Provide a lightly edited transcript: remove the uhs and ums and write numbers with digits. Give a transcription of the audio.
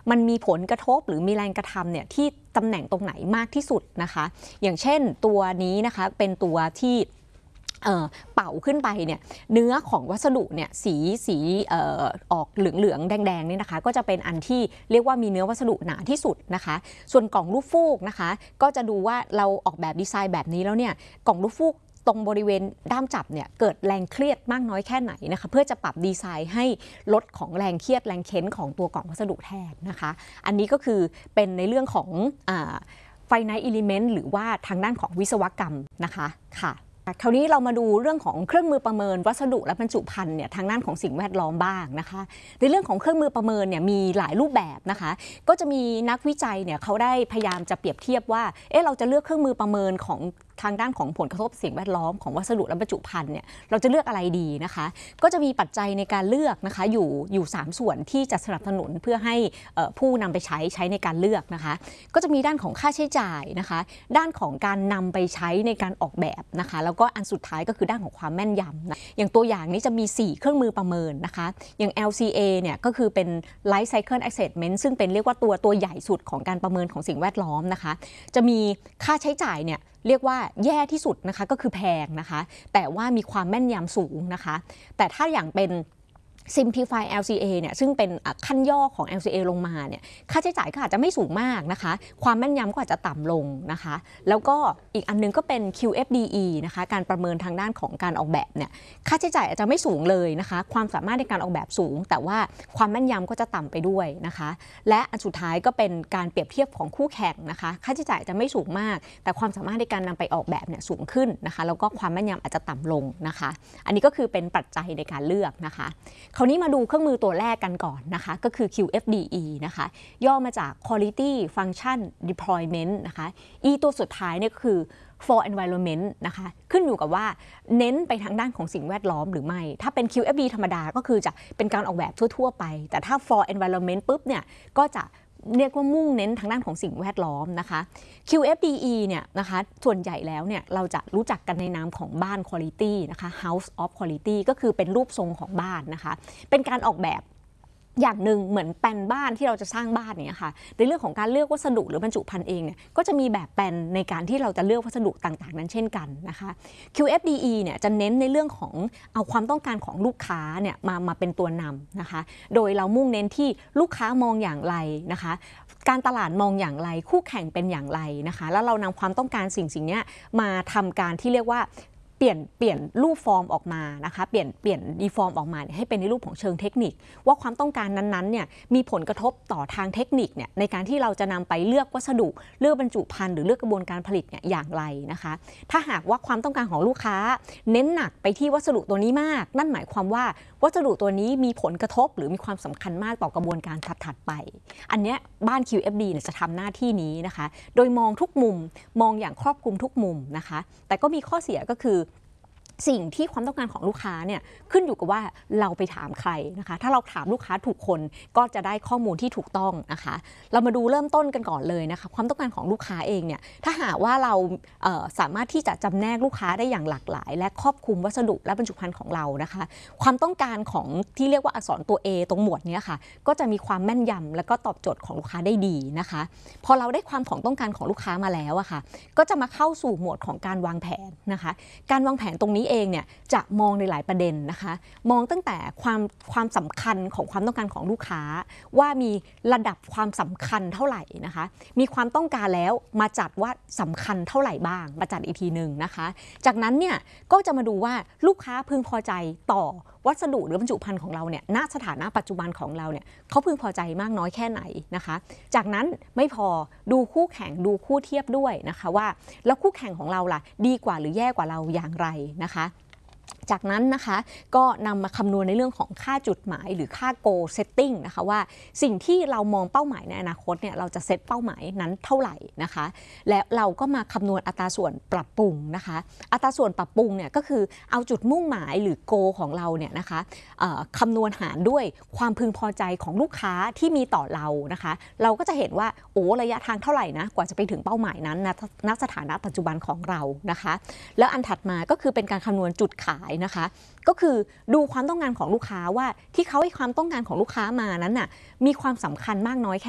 มันมีผลกระทบหรือมีแรงกระทำเนี่ยที่ตำแหน่งตรงไหนมากที่สุดนะคะอย่างเช่นตัวนี้นะคะเป็นตัวที่เป่าขึ้นไปเนี่ยเนื้อของวัสดุเนี่ยสีออกเหลืองๆแดงๆนี่นะคะก็จะเป็นอันที่เรียกว่ามีเนื้อวัสดุหนาที่สุดนะคะส่วนกล่องลูกฟูกนะคะก็จะดูว่าเราออกแบบดีไซน์แบบนี้แล้วเนี่ยกล่องลูกฟูกตรงบริเวณด้ามจับเนี่ยเกิดแรงเครียดมากน้อยแค่ไหนนะคะเพื่อจะปรับดีไซน์ให้ลดของแรงเครียดแรงเค้นของตัวกล่องวัสดุแทนนะคะอันนี้ก็คือเป็นในเรื่องของfinite element หรือว่าทางด้านของวิศวกรรมนะคะค่ะคราวนี้เรามาดูเรื่องของเครื่องมือประเมินวัสดุและบรรจุภัณฑ์เนี่ยทางด้านของสิ่งแวดล้อมบ้างนะคะในเรื่องของเครื่องมือประเมินเนี่ยมีหลายรูปแบบนะคะก็จะมีนักวิจัยเนี่ยเขาได้พยายามจะเปรียบเทียบว่าเราจะเลือกเครื่องมือประเมินของทางด้านของผลกระทบสิ่งแวดล้อมของวัสดุและบรรจุภัณฑ์เนี่ยเราจะเลือกอะไรดีนะคะก็จะมีปัจจัยในการเลือกนะคะอยู่3ส่วนที่จะสนับสนุนเพื่อให้ผู้นำไปใช้ในการเลือกนะคะก็จะมีด้านของค่าใช้จ่ายนะคะด้านของการนำไปใช้ในการออกแบบนะคะแล้วก็อันสุดท้ายก็คือด้านของความแม่นยำนะอย่างตัวอย่างนี้จะมี4เครื่องมือประเมินนะคะอย่าง LCA เนี่ยก็คือเป็น Life Cycle Assessment ซึ่งเป็นเรียกว่าตัวใหญ่สุดของการประเมินของสิ่งแวดล้อมนะคะจะมีค่าใช้จ่ายเนี่ยเรียกว่าแย่ที่สุดนะคะก็คือแพงนะคะแต่ว่ามีความแม่นยำสูงนะคะแต่ถ้าอย่างเป็น Simplify LCA เนี่ยซึ่งเป็นขั้นย่อของ LCA ลงมาเนี่ยค่าใช้จ่ายก็อาจจะไม่สูงมากนะคะความแม่นยำก็อาจจะต่ำลงนะคะแล้วก็อีกอันนึงก็เป็น QFDE นะคะการประเมินทางด้านของการออกแบบเนี่ยค่าใช้จ่ายอาจจะไม่สูงเลยนะคะความสามารถในการออกแบบสูงแต่ว่าความแม่นยำก็จะต่ำไปด้วยนะคะและอันสุดท้ายก็เป็นการเปรียบเทียบของคู่แข่งนะคะค่าใช้จ่ายจะไม่สูงมากแต่ความสามารถในการนำไปออกแบบเนี่ยสูงขึ้นนะคะแล้วก็ความแม่นยำอาจจะต่ำลงนะคะอันนี้ก็คือเป็นปัจจัยในการเลือกนะคะคราวนี้มาดูเครื่องมือตัวแรกกันก่อนนะคะก็คือ QFDE นะคะย่อมาจาก Quality Function Deployment นะคะ E ตัวสุดท้ายเนี่ยคือ for environment นะคะขึ้นอยู่กับว่าเน้นไปทางด้านของสิ่งแวดล้อมหรือไม่ถ้าเป็น QFD ธรรมดาก็คือจะเป็นการออกแบบทั่วๆไปแต่ถ้า for environment ปุ๊บเนี่ยก็จะเรียกว่ามุ่งเน้นทางด้านของสิ่งแวดล้อมนะคะ QFDE เนี่ยนะคะส่วนใหญ่แล้วเนี่ยเราจะรู้จักกันในนามของบ้าน Quality นะคะ House of Quality ก็คือเป็นรูปทรงของบ้านนะคะเป็นการออกแบบอย่างหนึ่งเหมือนแปลนบ้านที่เราจะสร้างบ้านเนี่ยค่ะในเรื่องของการเลือกวัสดุหรือบรรจุภัณฑ์เองเนี่ยก็จะมีแบบแปลนในการที่เราจะเลือกวัสดุต่างๆนั้นเช่นกันนะคะ QFDE เนี่ยจะเน้นในเรื่องของเอาความต้องการของลูกค้าเนี่ยมาเป็นตัวนำนะคะโดยเรามุ่งเน้นที่ลูกค้ามองอย่างไรนะคะการตลาดมองอย่างไรคู่แข่งเป็นอย่างไรนะคะแล้วเรานำความต้องการสิ่งนี้มาทำการที่เรียกว่าเปลี่ยนรูปฟอร์มออกมานะคะเปลี่ยนดีฟอร์มออกมาให้เป็นในรูปของเชิงเทคนิคว่าความต้องการนั้นๆเนี่ยมีผลกระทบต่อทางเทคนิคเนี่ยในการที่เราจะนำไปเลือกวัสดุเลือกบรรจุภัณฑ์หรือเลือกกระบวนการผลิตเนี่ยอย่างไรนะคะถ้าหากว่าความต้องการของลูกค้าเน้นหนักไปที่วัสดุตัวนี้มากนั่นหมายความว่าวัสดุตัวนี้มีผลกระทบหรือมีความสำคัญมากต่อกระบวนการถัดๆไปอันนี้บ้าน QFD เนี่ยจะทำหน้าที่นี้นะคะโดยมองทุกมุมมองอย่างครอบคลุมทุกมุมนะคะแต่ก็มีข้อเสียก็คือสิ่งที่ความต้องการของลูกค้าเนี่ยขึ้นอยู่กับว่าเราไปถามใครนะคะถ้าเราถามลูกค้าถูกคนก็จะได้ข้อมูลที่ถูกต้องนะคะเรามาดูเริ่มต้นกันก่อนเลยนะคะความต้องการของลูกค้าเองเนี่ยถ้าหากว่าเราสามารถที่จะจำแนกลูกค้าได้อย่างหลากหลายและครอบคลุมวัสดุและบรรจุภัณฑ์ของเรานะคะความต้องการของที่เรียกว่าอักษรตัว A ตรงหมวดนี้ค่ะก็จะมีความแม่นยำและก็ตอบโจทย์ของลูกค้าได้ดีนะคะพอเราได้ความของต้องการของลูกค้ามาแล้วอะค่ะก็จะมาเข้าสู่หมวดของการวางแผนนะคะการวางแผนตรงนี้เองเนี่ยจะมองในหลายประเด็นนะคะมองตั้งแต่ความสำคัญของความต้องการของลูกค้าว่ามีระดับความสำคัญเท่าไหร่นะคะมีความต้องการแล้วมาจัดว่าสำคัญเท่าไหร่บ้างมาจัดอีกทีหนึ่งนะคะจากนั้นเนี่ยก็จะมาดูว่าลูกค้าพึงพอใจต่อวัสดุหรือบรรจุภัณฑ์ของเราเนี่ยณสถานะปัจจุบันของเราเนี่ยเขาพึงพอใจมากน้อยแค่ไหนนะคะจากนั้นไม่พอดูคู่แข่งดูคู่เทียบด้วยนะคะว่าแล้วคู่แข่งของเราล่ะดีกว่าหรือแย่กว่าเราอย่างไรนะคะจากนั้นนะคะก็นำมาคำนวณในเรื่องของค่าจุดหมายหรือค่า goal setting นะคะว่าสิ่งที่เรามองเป้าหมายในอนาคตเนี่ยเราจะเซตเป้าหมายนั้นเท่าไหร่นะคะและเราก็มาคำนวณอัตราส่วนปรับปรุงนะคะอัตราส่วนปรับปรุงเนี่ยก็คือเอาจุดมุ่งหมายหรือ goal ของเราเนี่ยนะคะคำนวณหารด้วยความพึงพอใจของลูกค้าที่มีต่อเรานะคะเราก็จะเห็นว่าระยะทางเท่าไหร่นะกว่าจะไปถึงเป้าหมายนั้นณสถานะปัจจุบันของเรานะคะแล้วอันถัดมาก็คือเป็นการคำนวณจุดขายนะคะก็คือดูความต้องการของลูกค้าว่าที่เขาให้ความต้องการของลูกค้ามานั้นน่ะมีความสำคัญมากน้อยแค่